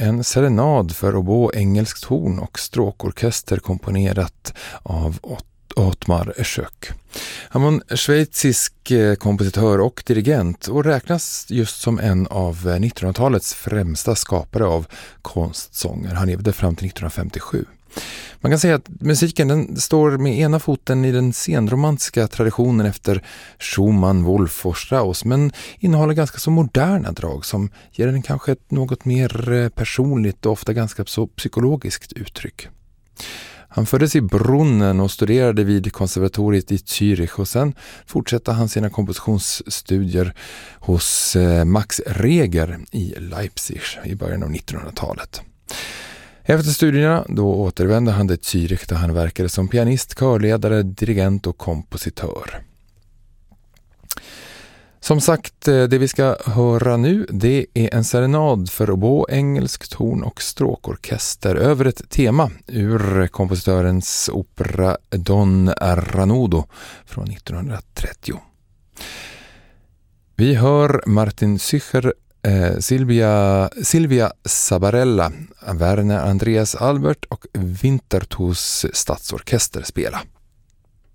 en serenad för oboe, engelskt horn och stråkorkester komponerat av Ottmar Schoeck. Han var en schweizisk kompositör och dirigent och räknas just som en av 1900-talets främsta skapare av konstsånger. Han levde fram till 1957. Man kan säga att musiken den står med ena foten i den senromantiska traditionen efter Schumann, Wolf och Strauss, men innehåller ganska så moderna drag som ger den kanske ett något mer personligt och ofta ganska så psykologiskt uttryck. Han föddes i Brunnen och studerade vid konservatoriet i Zürich och sen fortsatte han sina kompositionsstudier hos Max Reger i Leipzig i början av 1900-talet. Efter studierna då återvände han till Zürich där han verkade som pianist, körledare, dirigent och kompositör. Som sagt, det vi ska höra nu det är en serenad för oboe, engelskt horn och stråkorkester över ett tema ur kompositörens opera Don Ranudo från 1930. Vi hör Martin Sücher, Silvia Sabarella, Werner Andreas Albert och Winterthurs stadsorkester spela.